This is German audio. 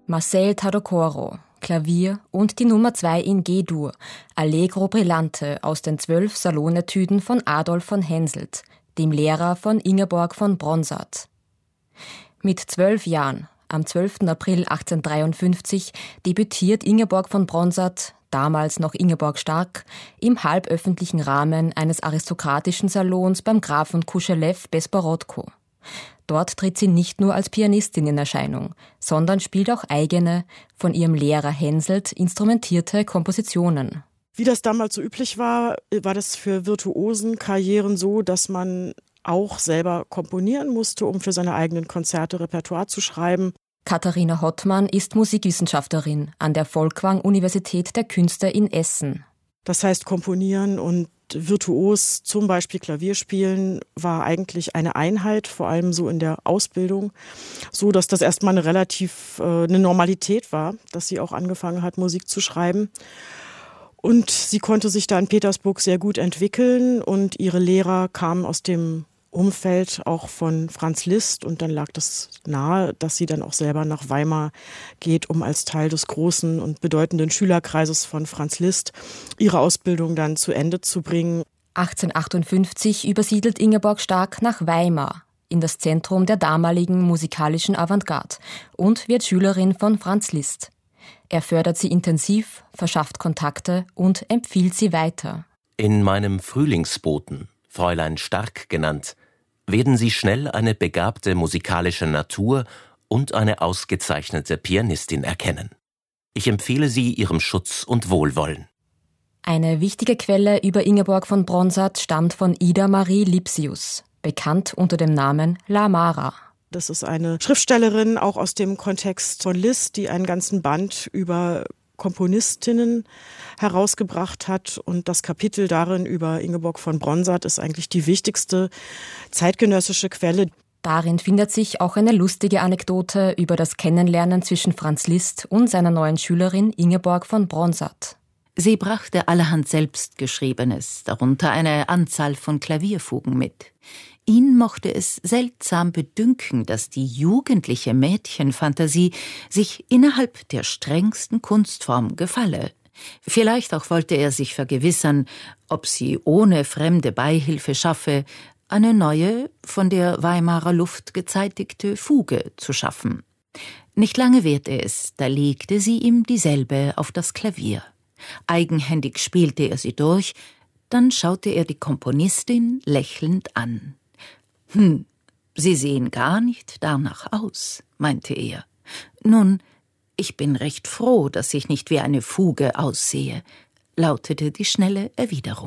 Marcel Tadokoro, Klavier und die Nummer 2 in G-Dur, Allegro Brillante aus den 12 Salonetüden von Adolf von Henselt, dem Lehrer von Ingeborg von Bronsart. Mit 12 Jahren, am 12. April 1853, debütiert Ingeborg von Bronsart, damals noch Ingeborg Stark, im halböffentlichen Rahmen eines aristokratischen Salons beim Grafen Kuschelew-Besporodko. Dort tritt sie nicht nur als Pianistin in Erscheinung, sondern spielt auch eigene, von ihrem Lehrer Henselt instrumentierte Kompositionen. Wie das damals so üblich war, war das für Virtuosenkarrieren so, dass man auch selber komponieren musste, um für seine eigenen Konzerte Repertoire zu schreiben. Katharina Hottmann ist Musikwissenschaftlerin an der Folkwang-Universität der Künste in Essen. Das heißt, komponieren und virtuos, zum Beispiel Klavier spielen, war eigentlich eine Einheit, vor allem so in der Ausbildung, so dass das erstmal eine Normalität war, dass sie auch angefangen hat, Musik zu schreiben. Und sie konnte sich da in Petersburg sehr gut entwickeln und ihre Lehrer kamen aus dem Umfeld auch von Franz Liszt und dann lag das nahe, dass sie dann auch selber nach Weimar geht, um als Teil des großen und bedeutenden Schülerkreises von Franz Liszt ihre Ausbildung dann zu Ende zu bringen. 1858 übersiedelt Ingeborg Stark nach Weimar, in das Zentrum der damaligen musikalischen Avantgarde und wird Schülerin von Franz Liszt. Er fördert sie intensiv, verschafft Kontakte und empfiehlt sie weiter. In meinem Frühlingsboten, Fräulein Stark genannt, werden Sie schnell eine begabte musikalische Natur und eine ausgezeichnete Pianistin erkennen. Ich empfehle Sie Ihrem Schutz und Wohlwollen. Eine wichtige Quelle über Ingeborg von Bronsart stammt von Ida Marie Lipsius, bekannt unter dem Namen La Mara. Das ist eine Schriftstellerin, auch aus dem Kontext von Liszt, die einen ganzen Band über Komponistinnen herausgebracht hat. Und das Kapitel darin über Ingeborg von Bronsart ist eigentlich die wichtigste zeitgenössische Quelle. Darin findet sich auch eine lustige Anekdote über das Kennenlernen zwischen Franz Liszt und seiner neuen Schülerin Ingeborg von Bronsart. Sie brachte allerhand Selbstgeschriebenes, darunter eine Anzahl von Klavierfugen mit. Ihn mochte es seltsam bedünken, dass die jugendliche Mädchenfantasie sich innerhalb der strengsten Kunstform gefalle. Vielleicht auch wollte er sich vergewissern, ob sie ohne fremde Beihilfe schaffe, eine neue, von der Weimarer Luft gezeitigte Fuge zu schaffen. Nicht lange währte es, da legte sie ihm dieselbe auf das Klavier. Eigenhändig spielte er sie durch, dann schaute er die Komponistin lächelnd an. Sie sehen gar nicht danach aus, meinte er. Nun, ich bin recht froh, dass ich nicht wie eine Fuge aussehe, lautete die schnelle Erwiderung.